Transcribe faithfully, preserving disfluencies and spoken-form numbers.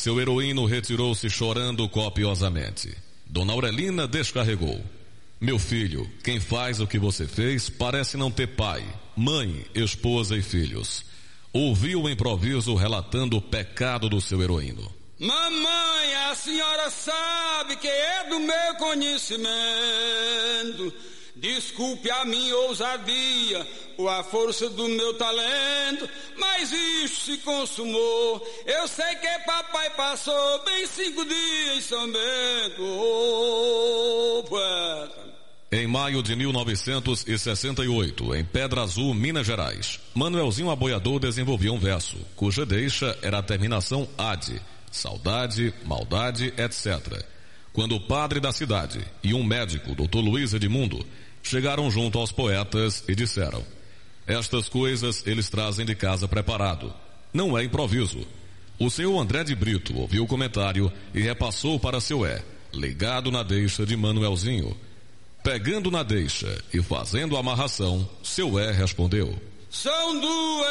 seu heroíno retirou-se chorando copiosamente. Dona Aurelina descarregou. Meu filho, quem faz o que você fez parece não ter pai, mãe, esposa e filhos. Ouviu o improviso relatando o pecado do seu heroíno. Mamãe, a senhora sabe que é do meu conhecimento. Desculpe a minha ousadia ou a força do meu talento, mas isto se consumou. Eu sei que papai passou bem cinco dias em São Bento. Oh, poeta. Em maio de mil novecentos e sessenta e oito, em Pedra Azul, Minas Gerais, Manuelzinho Aboiador desenvolvia um verso, cuja deixa era a terminação ade, saudade, maldade, etcétera. Quando o padre da cidade e um médico, doutor Luiz Edmundo, chegaram junto aos poetas e disseram: estas coisas eles trazem de casa preparado. Não é improviso. O senhor André de Brito ouviu o comentário e repassou para seu é, ligado na deixa de Manuelzinho. Pegando na deixa e fazendo a amarração, seu é respondeu: são duas